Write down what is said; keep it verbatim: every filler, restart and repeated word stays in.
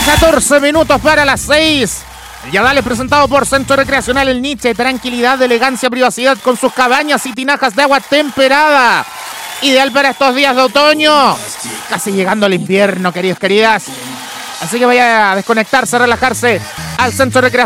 catorce minutos para las seis. El Yadal es presentado por Centro Recreacional El Nietzsche. Tranquilidad, elegancia, privacidad con sus cabañas y tinajas de agua temperada. Ideal para estos días de otoño. Casi llegando al invierno, queridos, queridas. Así que vaya a desconectarse, a relajarse al Centro Recreacional